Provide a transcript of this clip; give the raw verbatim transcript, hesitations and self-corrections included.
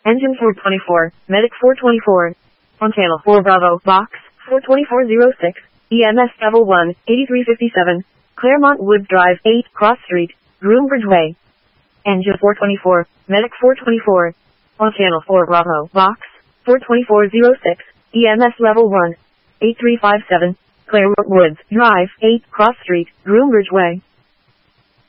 Engine four twenty-four, Medic four twenty-four. On channel four Bravo, box, four twenty-four oh six, E M S level one, eighty-three fifty-seven, Claremont Woods Drive, eight, Cross Street, Groombridge Way. Engine four twenty-four, Medic four twenty-four. On channel four Bravo, box, four twenty-four oh six, E M S level one, eight three five seven, Claremont Woods Drive, eight, Cross Street, Groombridge Way.